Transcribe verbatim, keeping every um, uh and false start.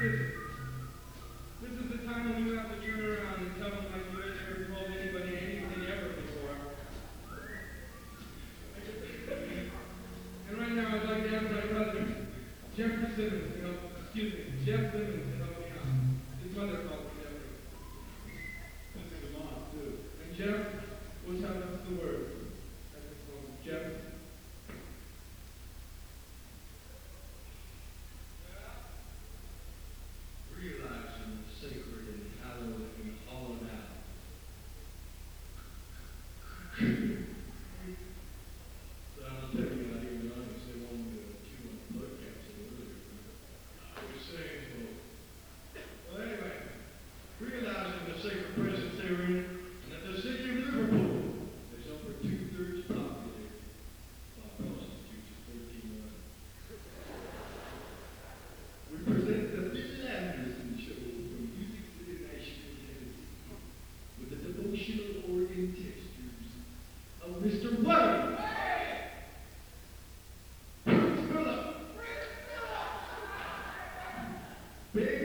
Listen, this is the time when you have to turn around and tell them like you ain't never told anybody anything ever before. And right now I'd like to ask my brother, Jeffrey Simmons, to help, excuse me, Jeff Simmons to help me out. His mother calls me Jeffrey. This is the mom, too. And Jeff will tell us the word. At this moment. Jeff. Realizing the sacred and hallowed and hollowed out. But I'll tell you, I didn't realize they wanted to chew on the blood capsule earlier. I was saying, well, well anyway, realizing the sacred presence therein, and that the city of Liverpool is over two-thirds populated by prostitutes of thirteen eleven. We present the Bill Anderson Show from Music City, Nashville, Tennessee, with the devotional organ textures of Mister Wayne. Prince Philip. Big